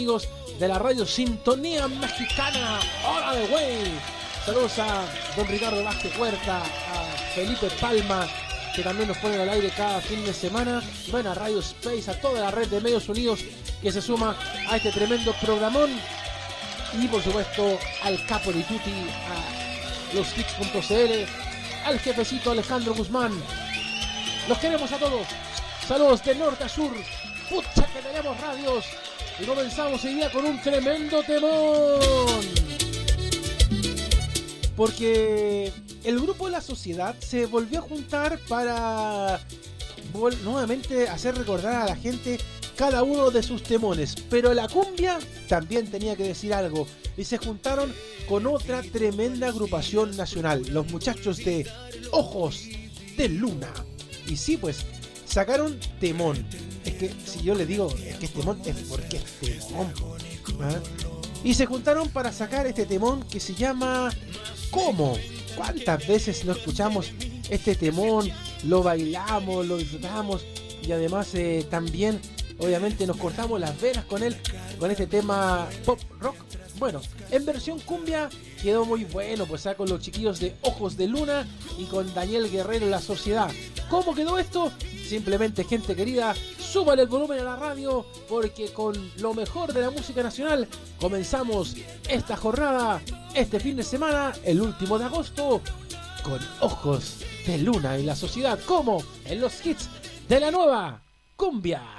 amigos de la radio Sintonía Mexicana. ¡Hola de güey! Saludos a don Ricardo Vázquez Huerta, a Felipe Palma, que también nos ponen al aire cada fin de semana. Bueno, a Radio Space, a toda la red de medios unidos que se suma a este tremendo programón. Y por supuesto al capo de Tutti, a loshits.cl, al jefecito Alejandro Guzmán. Los queremos a todos. Saludos de norte a sur. Pucha que tenemos radios. Y comenzamos hoy día con un tremendo temón. Porque el grupo La Sociedad se volvió a juntar para nuevamente hacer recordar a la gente cada uno de sus temones. Pero la cumbia también tenía que decir algo. Y se juntaron con otra tremenda agrupación nacional. Los muchachos de Ojos de Luna. Y sí, pues, sacaron temón. Es que si yo le digo es que es temón, es porque es temón. ¿Ah? Y se juntaron para sacar este temón que se llama ¿Cómo? ¿Cuántas veces no escuchamos este temón? Lo bailamos, lo disfrutamos y además también obviamente nos cortamos las venas con él, con este tema pop rock. Bueno, en versión cumbia quedó muy bueno, pues con los chiquillos de Ojos de Luna y con Daniel Guerrero La Sociedad. ¿Cómo quedó esto? Simplemente, gente querida, súbale el volumen a la radio, porque con lo mejor de la música nacional comenzamos esta jornada, este fin de semana, el último de agosto, con Ojos de Luna y La Sociedad, como en los hits de la nueva cumbia.